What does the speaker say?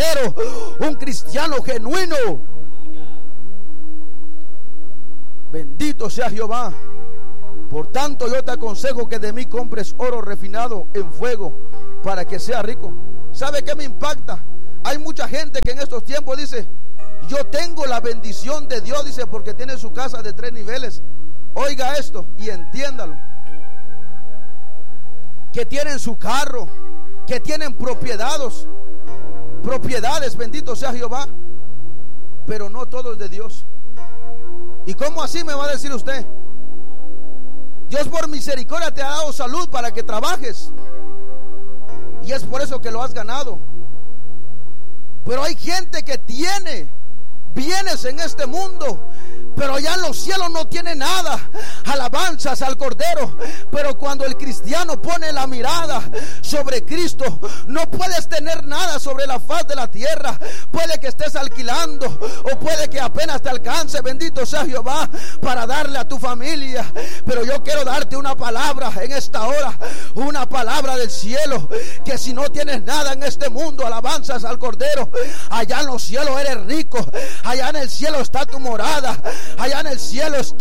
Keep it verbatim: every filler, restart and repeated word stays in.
verdadero, un cristiano genuino. Bendito sea Jehová. Por tanto, yo te aconsejo que de mí compres oro refinado en fuego para que sea rico. ¿Sabe qué me impacta? Hay mucha gente que en estos tiempos dice: yo tengo la bendición de Dios, dice, porque tiene su casa de tres niveles. Oiga esto y entiéndalo. Que tienen su carro, que tienen propiedades, propiedades, bendito sea Jehová, pero no todo es de Dios. ¿Y cómo así me va a decir usted? Dios por misericordia te ha dado salud para que trabajes, y es por eso que lo has ganado. Pero hay gente que tiene bienes en este mundo, pero allá en los cielos no tiene nada. Alabanzas al Cordero. Pero cuando el cristiano pone la mirada sobre Cristo, no puedes tener nada sobre la faz de la tierra. Puede que estés alquilando, o puede que apenas te alcance, bendito sea Jehová, para darle a tu familia. Pero yo quiero darte una palabra en esta hora, una palabra del cielo, que si no tienes nada en este mundo, alabanzas al Cordero, allá en los cielos eres rico. Allá en el cielo está tu morada. Allá en el cielo está